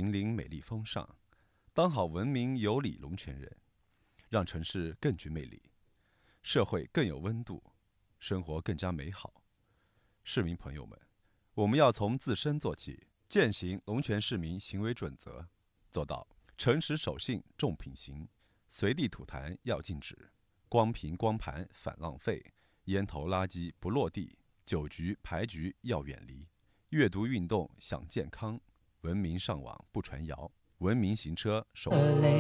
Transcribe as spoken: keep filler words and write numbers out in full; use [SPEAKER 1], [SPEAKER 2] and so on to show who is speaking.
[SPEAKER 1] 云林美丽风尚，当好文明有礼龙泉人，让城市更具魅力，社会更有温度，生活更加美好。市民朋友们，我们要从自身做起，践行龙泉市民行为准则，做到诚实守信重品行，随地吐痰要禁止，光瓶光盘反浪费，烟头垃圾不落地，酒局牌局要远离，阅读运动想健康，文明上网不传谣，文明行车守。